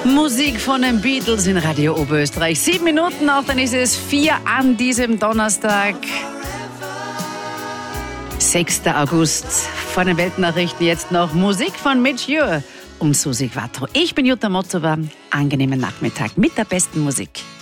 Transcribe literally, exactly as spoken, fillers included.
Musik von den Beatles in Radio Oberösterreich. Sieben Minuten noch, dann ist es vier an diesem Donnerstag. sechster August. Vor den Weltnachrichten jetzt noch Musik von Mitch Ure und Susi Quattro. Ich bin Jutta Motzova. Angenehmen Nachmittag mit der besten Musik.